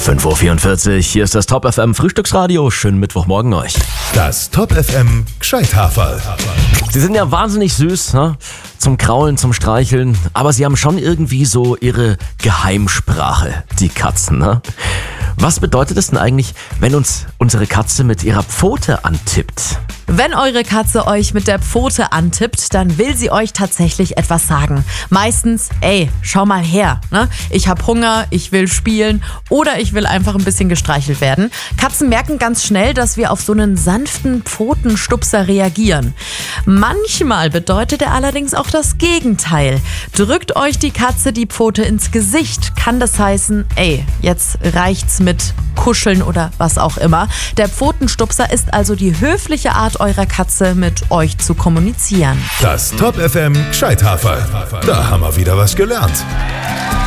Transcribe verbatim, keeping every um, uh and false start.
fünf Uhr vierundvierzig, hier ist das Top F M Frühstücksradio. Schönen Mittwochmorgen euch. Das Top F M Gescheithaferl. Sie sind ja wahnsinnig süß, ne? Zum Kraulen, zum Streicheln, aber sie haben schon irgendwie so ihre Geheimsprache, die Katzen, ne? Was bedeutet es denn eigentlich, wenn uns unsere Katze mit ihrer Pfote antippt? Wenn eure Katze euch mit der Pfote antippt, dann will sie euch tatsächlich etwas sagen. Meistens, ey, schau mal her, ne? Ich hab Hunger, ich will spielen oder ich will einfach ein bisschen gestreichelt werden. Katzen merken ganz schnell, dass wir auf so einen sanften Pfotenstupser reagieren. Manchmal bedeutet er allerdings auch das Gegenteil. Drückt euch die Katze die Pfote ins Gesicht, kann das heißen, ey, jetzt reicht's mit Kuscheln oder was auch immer. Der Pfotenstupser ist also die höfliche Art eurer Katze, mit euch zu kommunizieren. Das Top F M Gescheithaferl. Da haben wir wieder was gelernt.